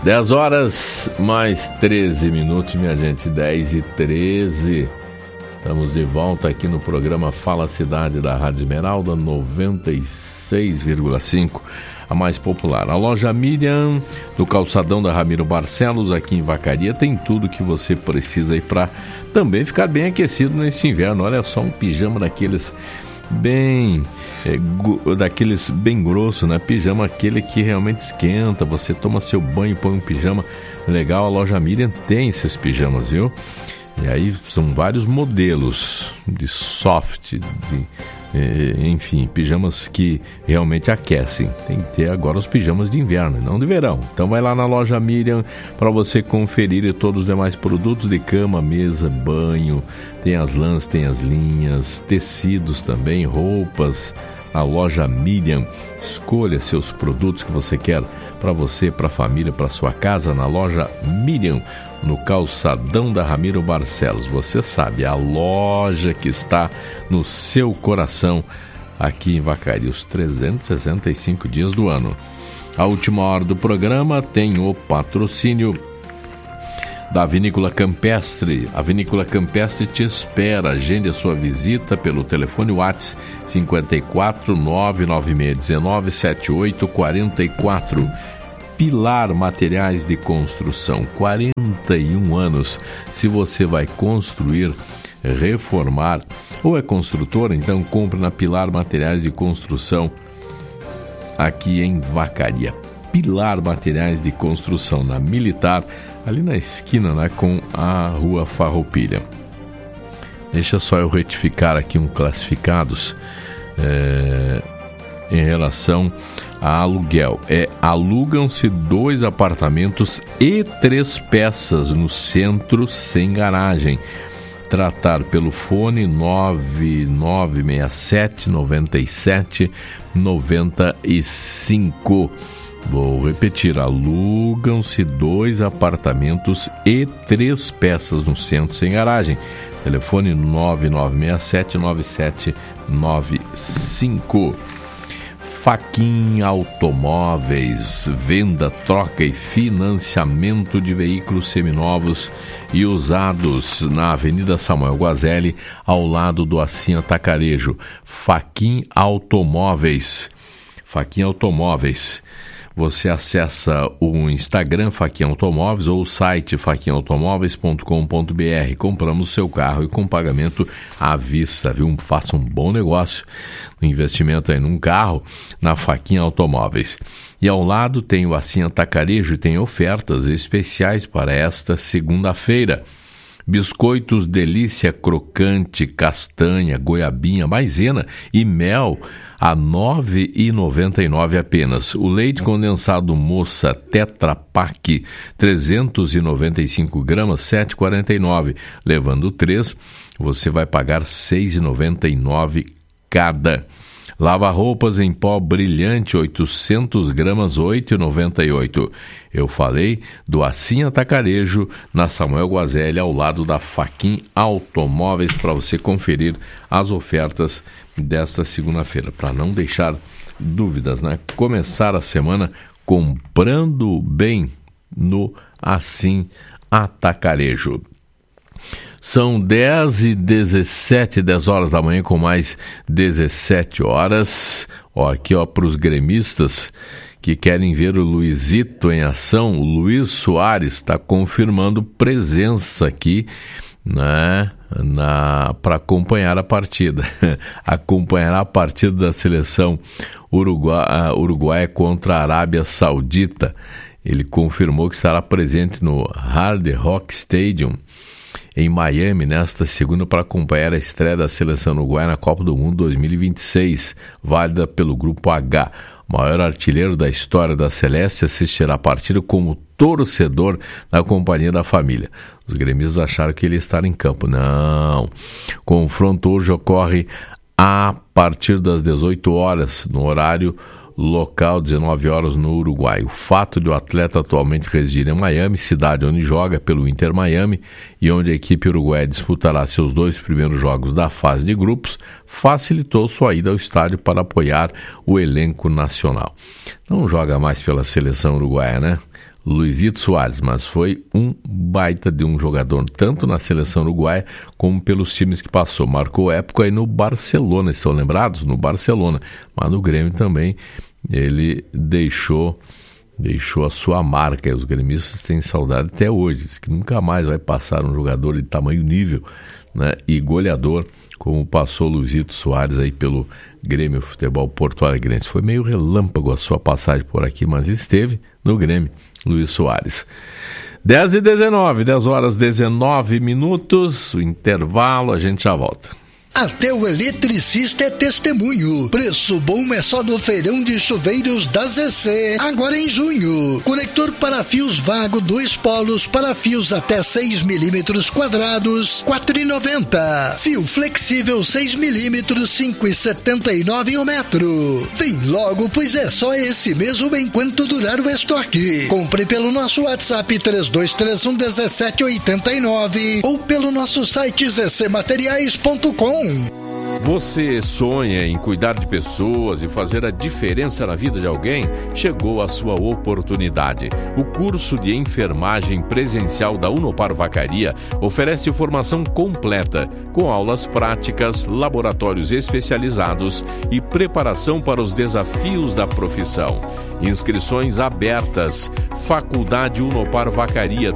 10 horas mais 13 minutos, minha gente, 10h13. Estamos de volta aqui no programa Fala Cidade da Rádio Esmeralda 96,5, a mais popular. A loja Miriam, do calçadão da Ramiro Barcelos, aqui em Vacaria, tem tudo que você precisa aí para também ficar bem aquecido nesse inverno. Olha só, um pijama daqueles bem grosso, né? Pijama aquele que realmente esquenta, você toma seu banho, põe um pijama legal. A loja Miriam tem esses pijamas, viu? E aí são vários modelos de soft, enfim, pijamas que realmente aquecem. Tem que ter agora os pijamas de inverno, não de verão. Então vai lá na loja Miriam para você conferir todos os demais produtos de cama, mesa, banho. Tem as lãs, tem as linhas, tecidos também, roupas. A loja Miriam, escolha seus produtos que você quer para você, para a família, para sua casa, na loja Miriam, no calçadão da Ramiro Barcelos. Você sabe, a loja que está no seu coração, aqui em Vacaria, os 365 dias do ano. A última hora do programa tem o patrocínio da Vinícola Campestre. A Vinícola Campestre te espera. Agende a sua visita pelo telefone WhatsApp 54 99619 7844. Pilar Materiais de Construção, 41 anos. Se você vai construir, reformar ou é construtor, então compre na Pilar Materiais de Construção, aqui em Vacaria. Pilar Materiais de Construção, na Militar, ali na esquina, né, com a Rua Farroupilha. Deixa só eu retificar aqui um classificados em relação a aluguel. Alugam-se 2 apartamentos e 3 peças no centro sem garagem. Tratar pelo fone 9967 97 95. Vou repetir, alugam-se 2 apartamentos e 3 peças no centro sem garagem. Telefone 9967 9795. Faquin Automóveis, venda, troca e financiamento de veículos seminovos e usados na Avenida Samuel Guazelli, ao lado do Assim Atacarejo. Faquin Automóveis. Faquin Automóveis. Você acessa o Instagram Faquin Automóveis ou o site faquinautomóveis.com.br. Compramos seu carro e com pagamento à vista, viu? Faça um bom negócio, um investimento aí num carro na Faquin Automóveis. E ao lado tem o Assim Atacarejo e tem ofertas especiais para esta segunda-feira. Biscoitos Delícia Crocante, castanha, goiabinha, maisena e mel a R$ 9,99 apenas. O leite condensado Moça Tetra Pak 395 gramas, R$ 7,49. Levando 3, você vai pagar R$ 6,99 cada. Lava-roupas em pó brilhante 800 gramas, R$ 8,98. Eu falei do Assim Atacarejo, na Samuel Guazelli, ao lado da Faquin Automóveis, para você conferir as ofertas desta segunda-feira, para não deixar dúvidas, né? Começar a semana comprando bem no Assim Atacarejo. São 10h17, 10 horas da manhã com mais 17 horas. Aqui para os gremistas que querem ver o Luizito em ação, o Luiz Soares está confirmando presença aqui, né, para acompanhar a partida. Acompanhará a partida da seleção uruguaia contra a Arábia Saudita. Ele confirmou que estará presente no Hard Rock Stadium em Miami nesta segunda para acompanhar a estreia da seleção uruguaia na Copa do Mundo 2026, válida pelo Grupo H. O maior artilheiro da história da Celeste assistirá a partida como torcedor na companhia da família. Os gremistas acharam que ele ia estar em campo. Não. O confronto hoje ocorre a partir das 18 horas, no horário local, 19 horas no Uruguai. O fato de o atleta atualmente residir em Miami, cidade onde joga pelo Inter Miami e onde a equipe uruguaia disputará seus 2 primeiros jogos da fase de grupos, facilitou sua ida ao estádio para apoiar o elenco nacional. Não joga mais pela seleção uruguaia, né? Luizito Soares, mas foi um baita de um jogador, tanto na seleção uruguaia como pelos times que passou. Marcou época aí no Barcelona, estão lembrados? No Barcelona, mas no Grêmio também ele deixou a sua marca. E os gremistas têm saudade até hoje, diz que nunca mais vai passar um jogador de tamanho nível, né, e goleador como passou Luizito Soares aí pelo Grêmio Futebol Porto Alegrense. Foi meio relâmpago a sua passagem por aqui, mas esteve no Grêmio, Luiz Soares. 10h19, 10 horas 19 minutos, o intervalo, a gente já volta. Até o eletricista é testemunho. Preço bom é só no feirão de chuveiros da ZC. Agora em junho. Conector para fios vago 2 polos para fios até 6 milímetros quadrados, R$ 4,90. Fio flexível 6 milímetros, R$ 5,79 o metro. Vem logo, pois é só esse mesmo enquanto durar o estoque. Compre pelo nosso WhatsApp 3231-1789 ou pelo nosso site zcmateriais.com. Você sonha em cuidar de pessoas e fazer a diferença na vida de alguém? Chegou a sua oportunidade. O curso de enfermagem presencial da Unopar Vacaria oferece formação completa, com aulas práticas, laboratórios especializados e preparação para os desafios da profissão. Inscrições abertas. Faculdade Unopar Vacaria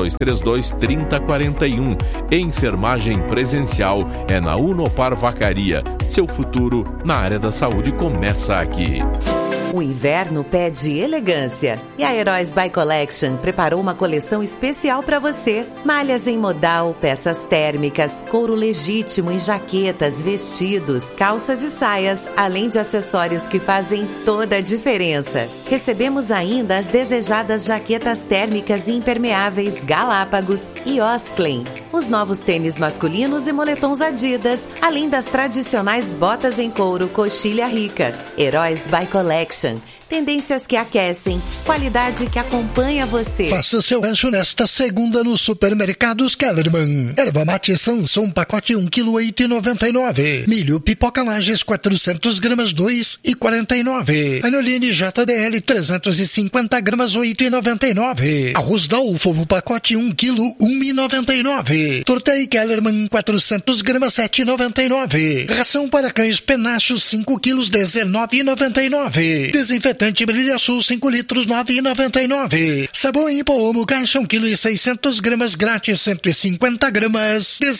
3232-3041. Enfermagem presencial é na Unopar Vacaria. Seu futuro na área da saúde começa aqui. O inverno pede elegância e a Heróis by Collection preparou uma coleção especial para você. Malhas em modal, peças térmicas, couro legítimo em jaquetas, vestidos, calças e saias, além de acessórios que fazem toda a diferença. Recebemos ainda as desejadas jaquetas térmicas e impermeáveis Galápagos e Osklen, os novos tênis masculinos e moletons Adidas, além das tradicionais botas em couro Coxilha Rica. Heróis by Collection. Tendências que aquecem, qualidade que acompanha você. Faça seu rancho nesta segunda no Supermercados Kellerman. Erva mate Sanson, pacote 1 kg, R$ 8,99. Milho Pipoca Lages, 400 gramas, R$ 2,49. Anoline JDL, 350 gramas, R$ 8,99. Arroz Dalfo, pacote 1 kg, R$ 1,99. Tortei Kellerman, 400 gramas, R$ 7,99. Ração para cães Penachos, 5 kg, R$ 19,99. Desinfetante Brilha Sul 5 litros, R$ 9,99. Sabão em pó Omo, caixa 1 kg e 600 gramas, grátis 150 gramas, R$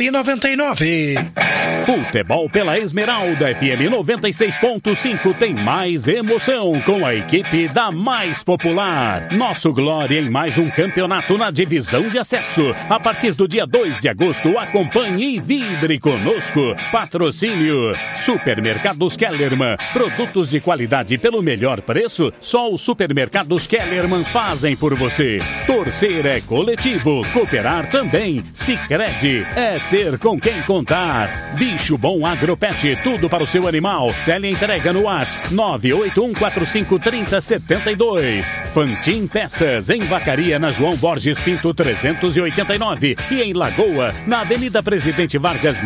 19,99. Futebol pela Esmeralda FM 96.5 tem mais emoção com a equipe da mais popular. Nosso Glória em mais um campeonato na divisão de acesso. A partir do dia 2 de agosto, acompanhe e vibre conosco. Patrocínio Supermercados Kellerman. Produtos de qualidade pelo melhor preço, só os Supermercados Kellerman fazem por você. Torcer é coletivo, cooperar também. Sicredi é ter com quem contar. Bicho Bom Agropet, tudo para o seu animal. Teleentrega no WhatsApp 981453072. Fantin Peças, em Vacaria, na João Borges Pinto 389 e em Lagoa, na Avenida Presidente Vargas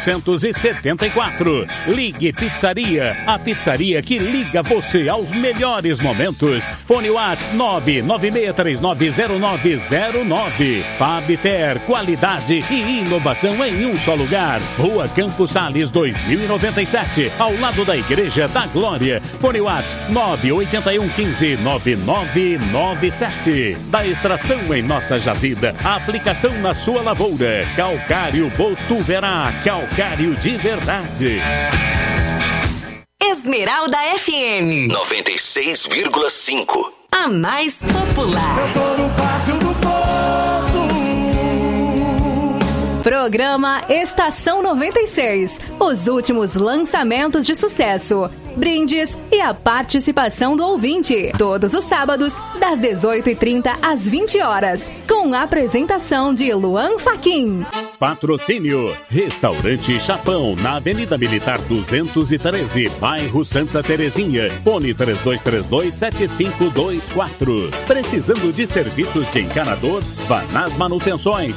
1874. Ligue Pizzaria, a pizzaria que liga você aos melhores momentos. Fone WhatsApp 996390909. Fabfer, qualidade e inovação em um só lugar. Rua Campos Sales 2097, ao lado da Igreja da Glória. Fone WhatsApp 981159997. Da extração em nossa jazida, a aplicação na sua lavoura. Calcário Botuverá, calcário de verdade. Esmeralda FM 96,5. A mais popular. Eu tô no pátio do posto. Programa Estação 96. Os últimos lançamentos de sucesso. brindes e a participação do ouvinte. Todos os sábados, das 18h30 às 20 horas, com a apresentação de Luan Fachin. Patrocínio: Restaurante Chapão, na Avenida Militar 213, bairro Santa Terezinha. Fone 3232-7524. Precisando de serviços de encanador? Vá nas manutenções.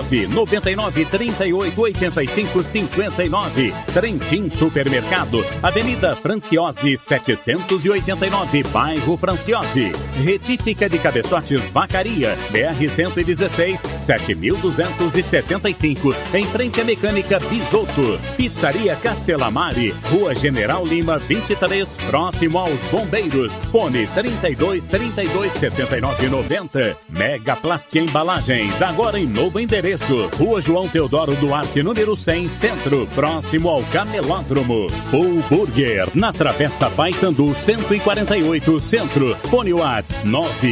999-38-85-59. Trentin Supermercado, Avenida Franciose 789, bairro Franciose. Retífica de cabeçotes Vacaria, BR-116, 7275. Em frente à Mecânica Bisotto. Pizzaria Castelamari, Rua General Lima 23, próximo aos Bombeiros. Fone 3232-7990. Mega Plast Embalagens, agora em novo endereço. Rua João Teodoro Duarte, número 100, Centro, próximo ao Camelódromo. Full Burger, na Travessa Paissandu 148, Centro. Fone WhatsApp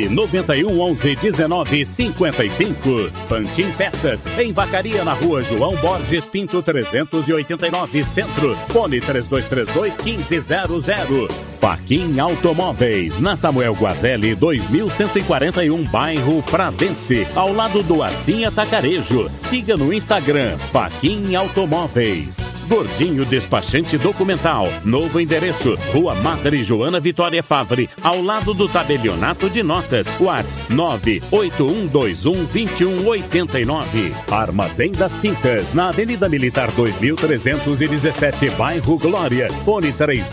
991111955. Pantin Peças, em Vacaria, na Rua João Borges Pinto 389, Centro. Fone 3232-1500. Fachin Automóveis, na Samuel Guazelli 2141, bairro Pradense, ao lado do Assim Atacarejo. Siga no Instagram, Fachin Automóveis. Gordinho Despachante Documental, novo endereço, Rua Madre Joana Vitória Favre, ao lado do Tabelionato de Notas. WhatsApp 981212189. Armazém das Tintas, na Avenida Militar 2317, bairro Glória. Fone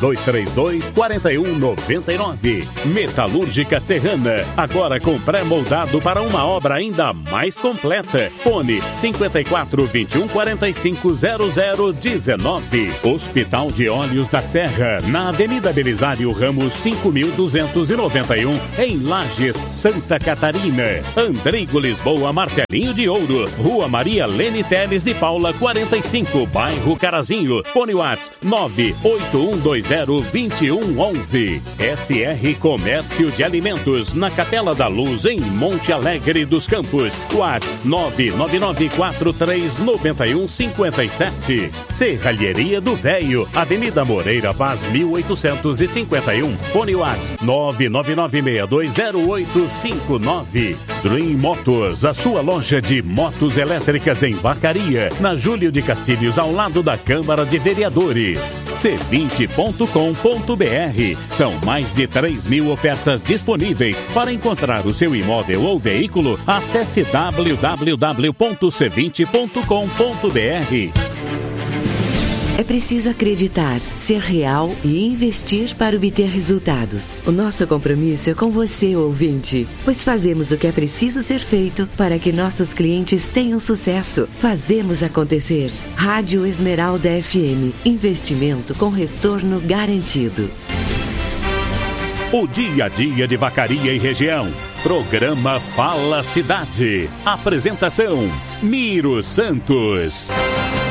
3232-4199. Metalúrgica Serrana, agora com pré-moldado para uma obra ainda mais completa. Fone 5421-450019. Hospital de Olhos da Serra, na Avenida Belisário Ramos 5291, em Lages, Santa Catarina. Andrigo Lisboa Martelinho de Ouro, Rua Maria Lene Teles de Paula 45, bairro Carazinho. Fone WhatsApp 981202111. SR Comércio de Alimentos, na Capela da Luz, em Monte Alegre dos Campos. WhatsApp 999439157. Serralheria do Véio, Avenida Moreira Paz 1851. Fone WhatsApp 999620859. Dream Motors, a sua loja de motos elétricas em Vacaria, na Júlio de Castilhos, ao lado da Câmara de Vereadores. C20.com.br. São mais de 3.000 ofertas disponíveis. Para encontrar o seu imóvel ou veículo, acesse www.c20.com.br. É preciso acreditar, ser real e investir para obter resultados. O nosso compromisso é com você, ouvinte, pois fazemos o que é preciso ser feito para que nossos clientes tenham sucesso. Fazemos acontecer. Rádio Esmeralda FM. Investimento com retorno garantido. O dia a dia de Vacaria e região. Programa Fala Cidade. Apresentação: Miro Santos.